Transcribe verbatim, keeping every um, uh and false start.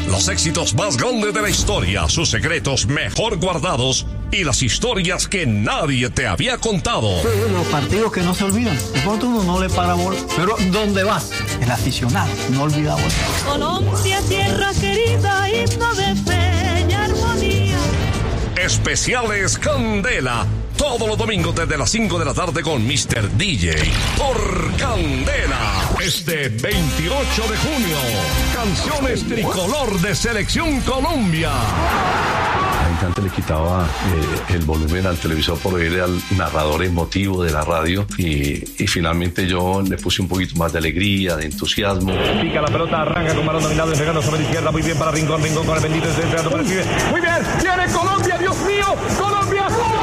Los éxitos más grandes de la historia, sus secretos mejor guardados y las historias que nadie te había contado. Los partidos que no se olvidan. De pronto uno no le para bola. Pero ¿dónde vas? El aficionado no olvida bola. Colombia, tierra querida, himno de fe y armonía. Especiales Candela. Todos los domingos desde las cinco de la tarde con mister D J. Por Candela. Este veintiocho de junio. Canciones tricolor de Selección Colombia. La gente antes le quitaba eh, el volumen al televisor por oír al narrador emotivo de la radio y, y finalmente yo le puse un poquito más de alegría, de entusiasmo. Pica la pelota, arranca con balón dominado, entregando sobre la izquierda, muy bien para Rincón, Rincón con el bendito, está entrando por el pibe. Muy bien, viene Colombia, Dios mío, Colombia.